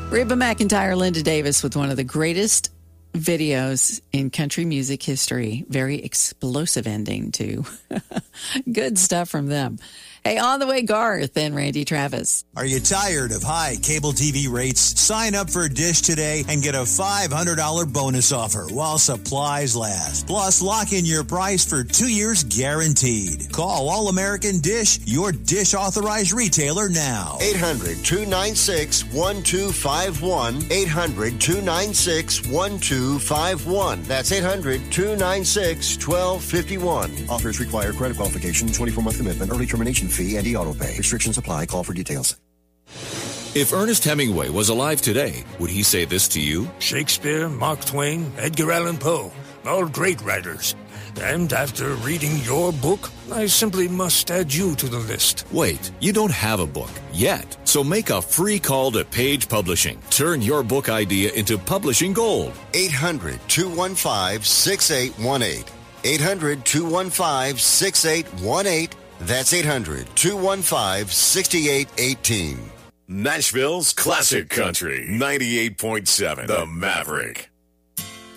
Reba McEntire, Linda Davis with one of the greatest videos in country music history. Very explosive ending, too. Good stuff from them. Hey, on the way, Garth and Randy Travis. Are you tired of high cable TV rates? Sign up for Dish today and get a $500 bonus offer while supplies last. Plus, lock in your price for 2 years guaranteed. Call All American Dish, your Dish authorized retailer now. 800-296-1251. 800-296-1251. That's 800-296-1251. Offers require credit qualification, 24-month commitment, early termination fee, and e-auto pay. Restrictions apply. Call for details. If Ernest Hemingway was alive today, would he say this to you? Shakespeare, Mark Twain, Edgar Allan Poe, all great writers. And after reading your book, I simply must add you to the list. Wait, you don't have a book yet. So make a free call to Page Publishing. Turn your book idea into publishing gold. 800-215-6818. 800-215-6818. That's 800-215-6818. Nashville's classic country, 98.7, The Maverick.